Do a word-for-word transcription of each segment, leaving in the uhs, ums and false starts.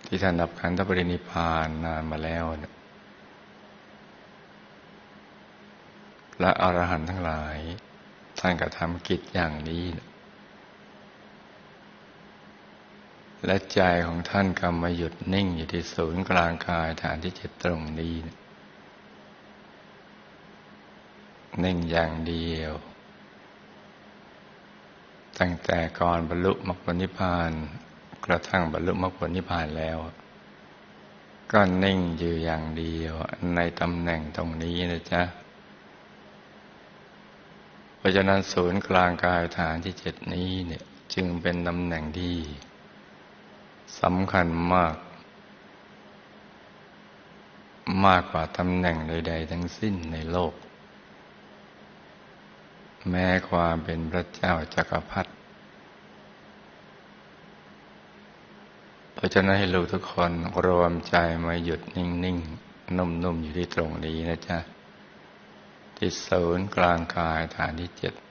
ที่ท่านดับขันธปรินิพพานนานมาแล้วพระอรหันต์ทั้งหลายท่านกระทำกิจอย่างนี้และใจของท่านก็มาหยุดนิ่งอยู่ที่ศูนย์กลางกายฐานที่เจ็ดตรงนี้นิ่งอย่างเดียวตั้งแต่ก่อนบรรลุมรรคผลนิพพานกระทั่งบรรลุมรรคผลนิพพานแล้วก็นิ่งอยู่อย่างเดียวในตำแหน่งตรงนี้นะจ๊ะเพราะฉะนั้นศูนย์กลางกายฐานที่เจ็ดนี้เนี่ยจึงเป็นตำแหน่งที่สำคัญมากมากกว่าตำแหน่งใดๆทั้งสิ้นในโลกแม้ความเป็นพระเจ้าจักรพรรดิเพราะฉะนั้นให้ลูกทุกคนรวมใจมาหยุดนิ่งๆนุ่มๆอยู่ที่ตรงนี้นะจ๊ะที่ศูนย์กลางกายฐานที่เจ็ด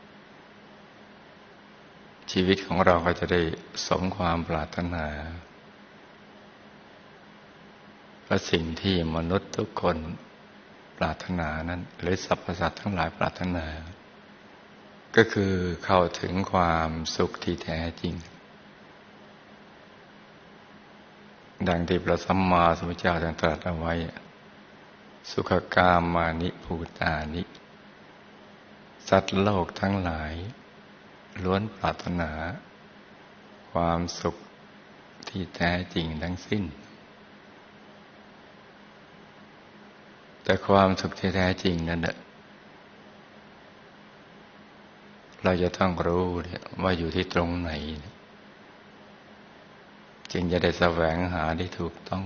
ชีวิตของเราก็จะได้สมความปรารถนาและสิ่งที่มนุษย์ทุกคนปรารถนานั้นหรือสรรพสัตว์ทั้งหลายปรารถนาก็คือเข้าถึงความสุขที่แท้จริงดังที่พระสัมมาสัมพุทธเจ้าตรัสเอาไว้สุขกามานิภูตานิสัตว์โลกทั้งหลายล้วนปรารถนาความสุขที่แท้จริงทั้งสิ้นแต่ความสุขที่แท้จริงนั้นเราจะต้องรู้ว่าอยู่ที่ตรงไหนจึงจะได้แสวงหาได้ถูกต้อง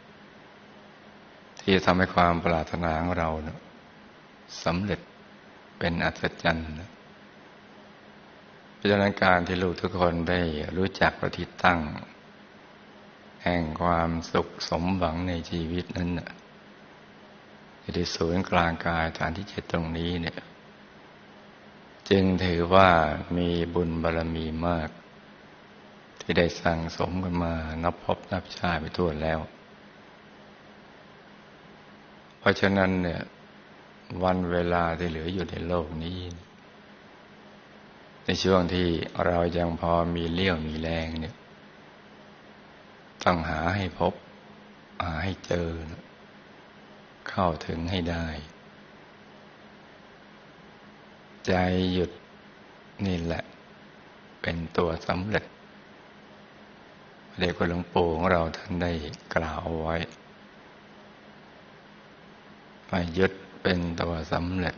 ที่จะทำให้ความปรารถนาของเราสำเร็จเป็นอัศจรรย์เพราะฉะนั้นการที่ลูกทุกคนได้รู้จักปฏิตั้งแห่งความสุขสมหวังในชีวิตนั้นที่ศูนย์กลางกายฐานที่เจ็ดตรงนี้เนี่ยจึงถือว่ามีบุญบารมีมากที่ได้สั่งสมกันมานับพบนับชาติไปทั่วแล้วเพราะฉะนั้นเนี่ยวันเวลาที่เหลืออยู่ในโลกนี้ในช่วงที่เรายังพอมีเลี้ยวมีแรงเนี่ยต้องหาให้พบหาให้เจอเข้าถึงให้ได้ใจหยุดนี่แหละเป็นตัวสำเร็จเด็กหลวงปู่ของเราท่านได้กล่าวเอาไว้ว่าหยุดเป็นตัวสำเร็จ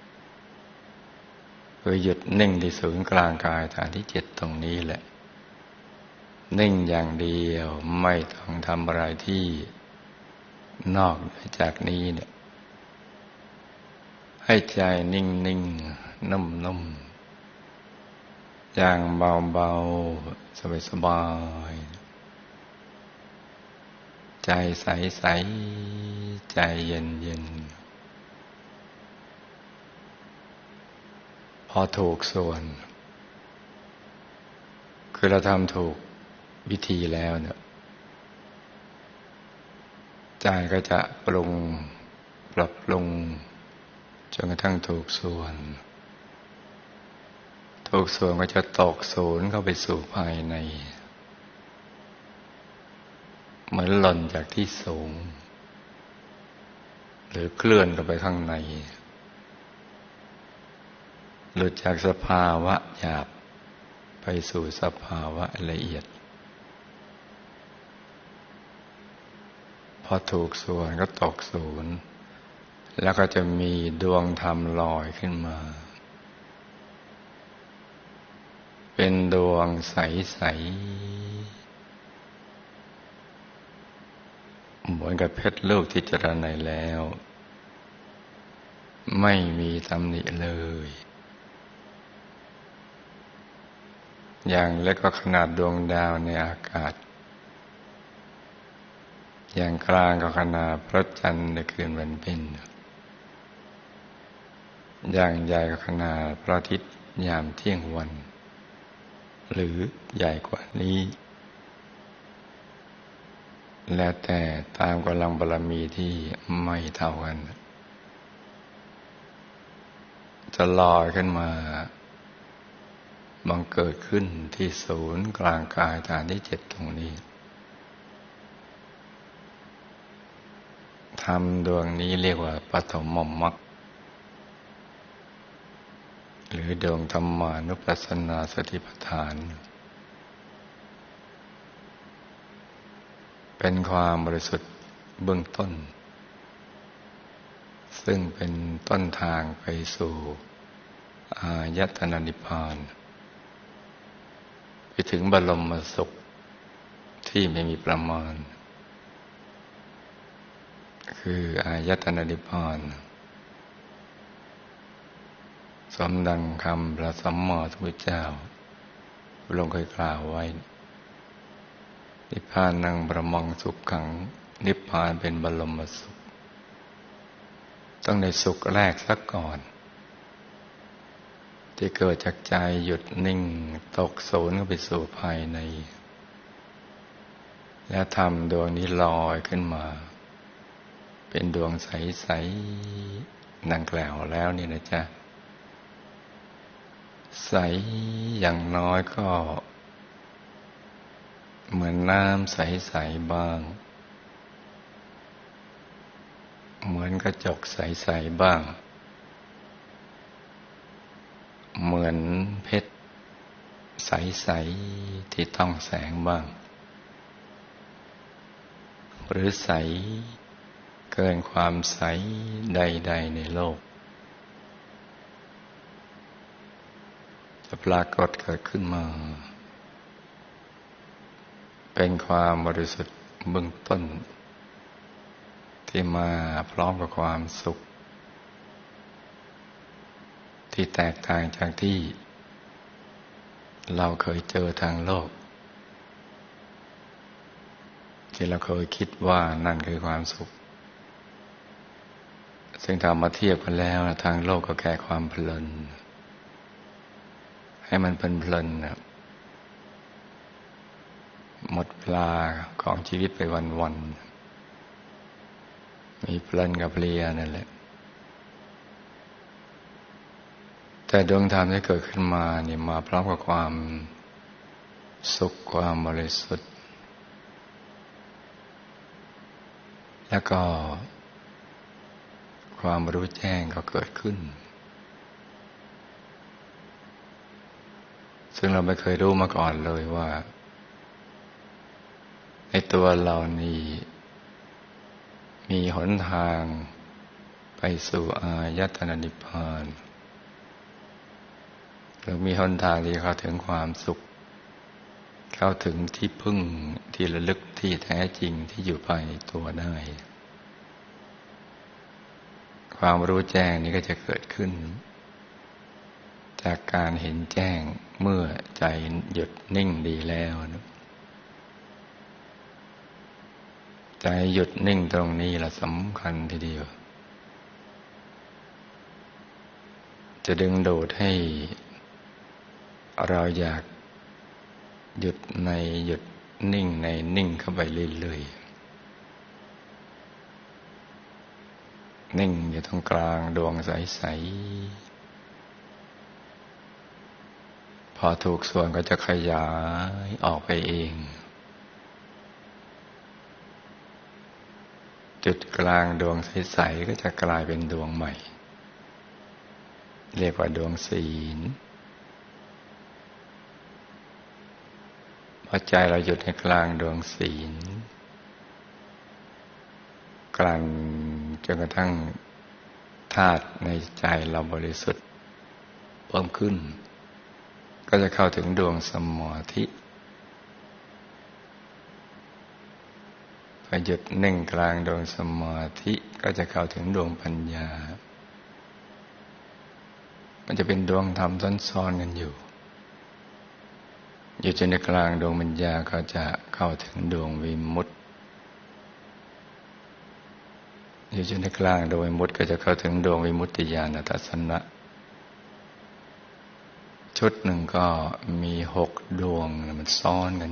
คือหยุดนิ่งที่ศูนย์กลางกายฐานที่เจ็ดตรงนี้แหละนิ่งอย่างเดียวไม่ต้องทำอะไรที่นอกจากนี้เนี่ยให้ใจนิ่งนิ่งนุ่มนุ่มอย่างเบาเบาสบายสบายใจใสใสใจเย็นเย็นพอถูกส่วนคือเราทำถูกวิธีแล้วเนี่ยใจก็จะปรุงปรับปรุงจนกระทั่งถูกส่วนถูกส่วนก็จะตกศูนย์เข้าไปสู่ภายในเหมือนหล่นจากที่สูงหรือเคลื่อนเข้าไปข้างในหลุดจากสภาวะหยาบไปสู่สภาวะละเอียดพอถูกส่วนก็ตกศูนย์แล้วก็จะมีดวงธรรมลอยขึ้นมาเป็นดวงใสๆเหมือนกับเพชรลูกที่เจรไนแล้วไม่มีตำหนิเลยอย่างเล็กก็ขนาดดวงดาวในอากาศอย่างกลางก็ขนาดพระจันทร์ในคืนวันเพ็ญอย่างใหญ่ก็ขนาดพระอาทิตย์ยามเที่ยงวันหรือใหญ่กว่านี้แล้วแต่ตามกำลังบารมีที่ไม่เท่ากันจะลอยขึ้นมาบังเกิดขึ้นที่ศูนย์กลางกายฐานที่เจ็ดตรงนี้ธรรมดวงนี้เรียกว่าปฐมมรรคหรือดวงธรรมานุปัสสนาสติปัฏฐานเป็นความบริสุทธิ์เบื้องต้นซึ่งเป็นต้นทางไปสู่อายตนะนิพพานไปถึงบรมสุขที่ไม่มีประมาณคืออายตนะนิพพานสมดังคำพระสัมมาสัมพุทธเจ้าพระองค์เคยกล่าวไว้นิพพานังบรมังสุขขังนิพพานเป็นบรมสุขต้องในสุขแรกซะก่อนที่เกิดจากใจหยุดนิ่งตกศูนย์เข้าไปสู่ภายในแล้วธรรมดวงนี้ลอยขึ้นมาเป็นดวงใสๆดังกล่าวแล้วนี่นะจ๊ะใสอย่างน้อยก็เหมือนน้ำใสๆบ้างเหมือนกระจกใสๆบ้างเหมือนเพชรใสๆที่ต้องแสงบ้างหรือใสเกินความใสใดๆในโลกจะปรากฏเกิดขึ้นมาเป็นความบริสุทธิ์เบื้องต้นที่มาพร้อมกับความสุขที่แตกต่างจากที่เราเคยเจอทางโลกที่เราเคยคิดว่านั่นคือความสุขซึ่งถ้ามาเทียบกันแล้วทางโลกก็แค่ความเพลินให้มันเป็นเพลินนะหมดเวลาของชีวิตไปวันๆมีเพลินกับเพลียนั่นแหละแต่ดวงธรรมที่เกิดขึ้นมาเนี่ยมาพร้อมกับความสุขความบริสุทธิ์แล้วก็ความรู้แจ้งก็เกิดขึ้นซึ่งเราไม่เคยรู้มาก่อนเลยว่าในตัวเรานี่มีหนทางไปสู่อายตนะนิพพานหรือมีหนทางที่เข้าถึงความสุขเข้าถึงที่พึ่งที่ระลึกที่แท้จริงที่อยู่ภายในตัวได้ความรู้แจ้งนี้ก็จะเกิดขึ้นจากการเห็นแจ้งเมื่อใจหยุดนิ่งดีแล้วนะใจหยุดนิ่งตรงนี้ละสำคัญทีเดียวจะดึงดูดให้เราอยากหยุดในหยุดนิ่งในนิ่งเข้าไปเรื่อยๆนิ่งอยู่ตรงกลางดวงใสๆพอถูกส่วนก็จะขยายออกไปเองจุดกลางดวงใสๆก็จะกลายเป็นดวงใหม่เรียกว่าดวงศีลพอใจเราหยุดในกลางดวงศีลกลั่นจนกระทั่งธาตุในใจเราบริสุทธิ์เพิ่มขึ้นก็จะเข้าถึงดวงสมาธิพอหยุดนิ่งกลางดวงสมาธิก็จะเข้าถึงดวงปัญญามันจะเป็นดวงธรรมซ้อนๆกันอยู่อยู่จนในกลางดวงปัญญาก็จะเข้าถึงดวงวิมุตติอยู่จนในกลางดวงวิมุตติก็จะเข้าถึงดวงวิมุตติญาณทัศนะชุดหนึ่งก็มีหกดวงมันซ้อนกัน